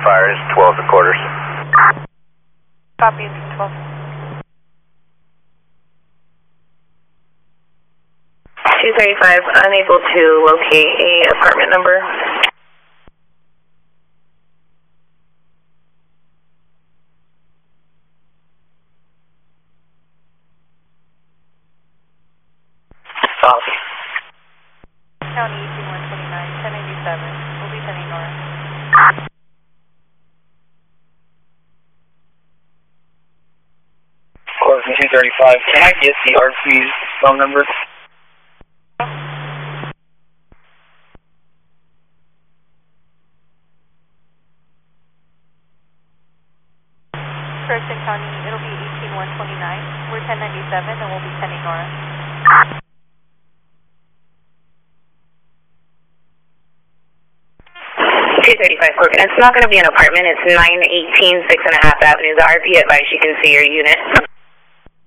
fire is 12 and quarters. Copy, 12. 235, unable to locate a apartment number. Copy. County 129, 1097. We'll be sending north. Corps 235, can I get the RP's phone number? Correction County, it'll be 18129. We're 1097 and we'll be sending north. It's not going to be an apartment. It's 918 6.5 Avenue. The RP advice, you can see your unit.